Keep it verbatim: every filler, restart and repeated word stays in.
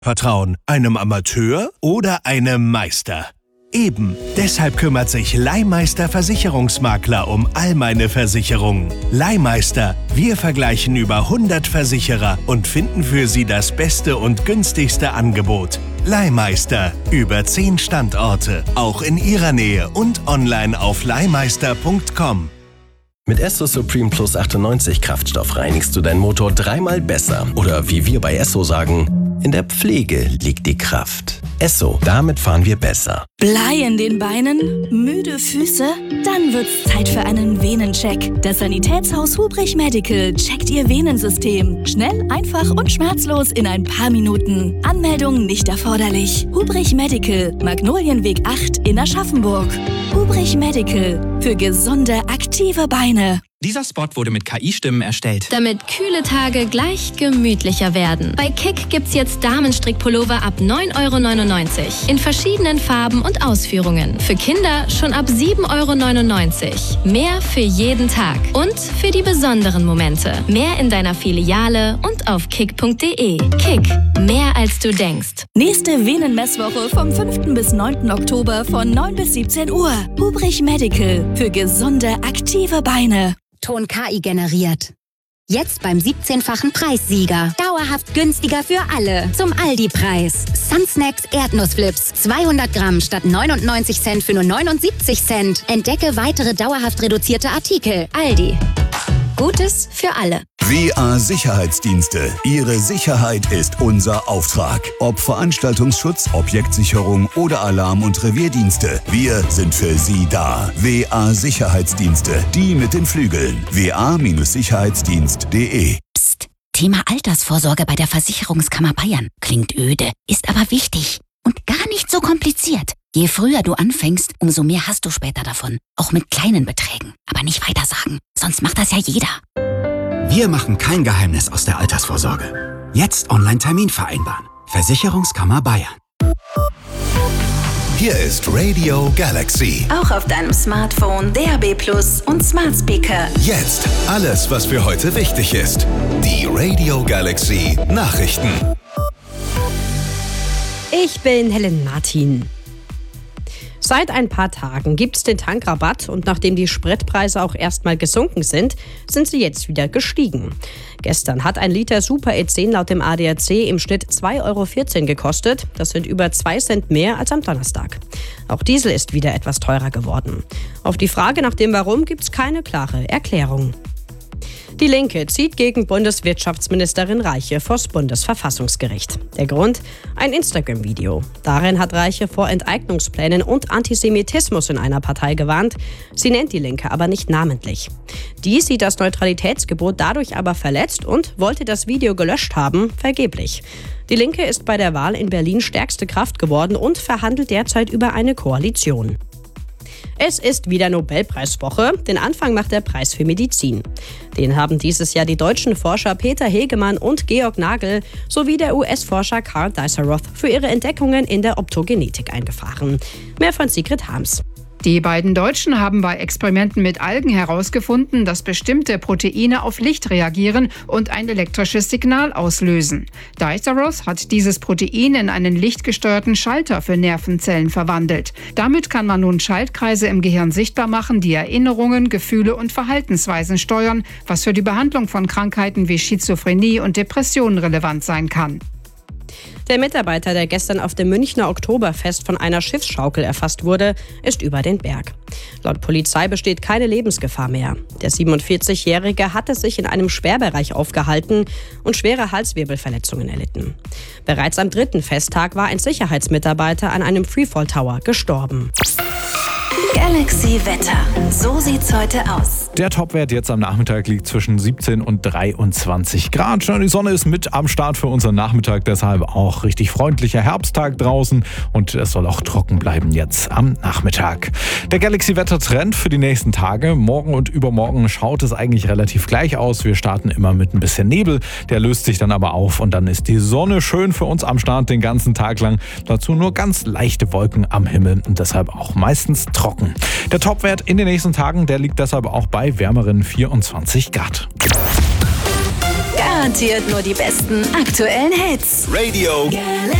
Vertrauen einem Amateur oder einem Meister? Eben, deshalb kümmert sich Leihmeister Versicherungsmakler um all meine Versicherungen. Leihmeister, wir vergleichen über hundert Versicherer und finden für Sie das beste und günstigste Angebot. Leihmeister, über zehn Standorte, auch in Ihrer Nähe und online auf leihmeister punkt com. Mit Esso Supreme Plus achtundneunzig Kraftstoff reinigst du deinen Motor dreimal besser. Oder wie wir bei Esso sagen, in der Pflege liegt die Kraft. Esso, damit fahren wir besser. Blei in den Beinen? Müde Füße? Dann wird's Zeit für einen Venencheck. Das Sanitätshaus Hubrich Medical checkt Ihr Venensystem. Schnell, einfach und schmerzlos in ein paar Minuten. Anmeldung nicht erforderlich. Hubrich Medical, Magnolienweg acht in Aschaffenburg. Hubrich Medical, für gesunde, aktive Beine. Dieser Spot wurde mit K I-Stimmen erstellt. Damit kühle Tage gleich gemütlicher werden. Bei Kick gibt's jetzt Damenstrickpullover ab neun Euro neunundneunzig. In verschiedenen Farben und Ausführungen. Für Kinder schon ab sieben Euro neunundneunzig. Mehr für jeden Tag. Und für die besonderen Momente. Mehr in deiner Filiale und auf kick punkt de. Kick, mehr als du denkst. Nächste Venenmesswoche vom fünften bis neunten Oktober von neun bis siebzehn Uhr. Hubrich Medical, für gesunde, aktive Beine. Ton K I generiert. Jetzt beim siebzehnfachen Preissieger. Dauerhaft günstiger für alle. Zum Aldi-Preis. Sunsnacks Erdnussflips. zweihundert Gramm statt neunundneunzig Cent für nur neunundsiebzig Cent. Entdecke weitere dauerhaft reduzierte Artikel. Aldi. Gutes für alle. W A Sicherheitsdienste. Ihre Sicherheit ist unser Auftrag. Ob Veranstaltungsschutz, Objektsicherung oder Alarm- und Revierdienste. Wir sind für Sie da. W A Sicherheitsdienste. Die mit den Flügeln. w a Sicherheitsdienst punkt de. Psst. Thema Altersvorsorge bei der Versicherungskammer Bayern. Klingt öde, ist aber wichtig. Und gar nicht so kompliziert. Je früher du anfängst, umso mehr hast du später davon. Auch mit kleinen Beträgen. Aber nicht weiter sagen, sonst macht das ja jeder. Wir machen kein Geheimnis aus der Altersvorsorge. Jetzt Online-Termin vereinbaren. Versicherungskammer Bayern. Hier ist Radio Galaxy. Auch auf deinem Smartphone, D A B Plus und Smart Speaker. Jetzt alles, was für heute wichtig ist. Die Radio Galaxy Nachrichten. Ich bin Helen Martin. Seit ein paar Tagen gibt es den Tankrabatt und nachdem die Spritpreise auch erstmal gesunken sind, sind sie jetzt wieder gestiegen. Gestern hat ein Liter Super E zehn laut dem A D A C im Schnitt zwei Euro vierzehn gekostet. Das sind über zwei Cent mehr als am Donnerstag. Auch Diesel ist wieder etwas teurer geworden. Auf die Frage nach dem Warum gibt es keine klare Erklärung. Die Linke zieht gegen Bundeswirtschaftsministerin Reiche vors Bundesverfassungsgericht. Der Grund? Ein Instagram-Video. Darin hat Reiche vor Enteignungsplänen und Antisemitismus in einer Partei gewarnt. Sie nennt die Linke aber nicht namentlich. Die sieht das Neutralitätsgebot dadurch aber verletzt und wollte das Video gelöscht haben, vergeblich. Die Linke ist bei der Wahl in Berlin stärkste Kraft geworden und verhandelt derzeit über eine Koalition. Es ist wieder Nobelpreiswoche. Den Anfang macht der Preis für Medizin. Den haben dieses Jahr die deutschen Forscher Peter Hegemann und Georg Nagel sowie der U S-Forscher Carl Dicer-Roth für ihre Entdeckungen in der Optogenetik eingefahren. Mehr von Sigrid Harms. Die beiden Deutschen haben bei Experimenten mit Algen herausgefunden, dass bestimmte Proteine auf Licht reagieren und ein elektrisches Signal auslösen. Dicer-Roth hat dieses Protein in einen lichtgesteuerten Schalter für Nervenzellen verwandelt. Damit kann man nun Schaltkreise im Gehirn sichtbar machen, die Erinnerungen, Gefühle und Verhaltensweisen steuern, was für die Behandlung von Krankheiten wie Schizophrenie und Depressionen relevant sein kann. Der Mitarbeiter, der gestern auf dem Münchner Oktoberfest von einer Schiffsschaukel erfasst wurde, ist über den Berg. Laut Polizei besteht keine Lebensgefahr mehr. Der siebenundvierzigjährige hatte sich in einem Sperrbereich aufgehalten und schwere Halswirbelverletzungen erlitten. Bereits am dritten Festtag war ein Sicherheitsmitarbeiter an einem Freefall Tower gestorben. Galaxy Wetter. So sieht's heute aus. Der Topwert jetzt am Nachmittag liegt zwischen siebzehn und dreiundzwanzig Grad. Schon die Sonne ist mit am Start für unseren Nachmittag, deshalb auch richtig freundlicher Herbsttag draußen und es soll auch trocken bleiben jetzt am Nachmittag. Der Galaxy-Wetter-Trend für die nächsten Tage. Morgen und übermorgen schaut es eigentlich relativ gleich aus. Wir starten immer mit ein bisschen Nebel, der löst sich dann aber auf und dann ist die Sonne schön für uns am Start den ganzen Tag lang. Dazu nur ganz leichte Wolken am Himmel und deshalb auch meistens trocken. Der Topwert in den nächsten Tagen, der liegt deshalb auch bei wärmeren vierundzwanzig Grad. Garantiert nur die besten aktuellen Hits. Radio